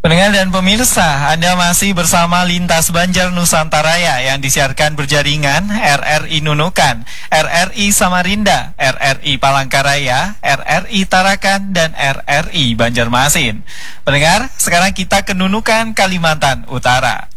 Pendengar dan pemirsa, Anda masih bersama Lintas Banjar Nusantaraya yang disiarkan berjaringan RRI Nunukan, RRI Samarinda, RRI Palangkaraya, RRI Tarakan, dan RRI Banjarmasin. Pendengar, sekarang kita ke Nunukan, Kalimantan Utara.